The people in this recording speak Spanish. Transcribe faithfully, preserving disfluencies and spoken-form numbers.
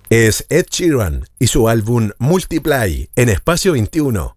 Es Ed Sheeran y su álbum Multiply en Espacio veintiuno.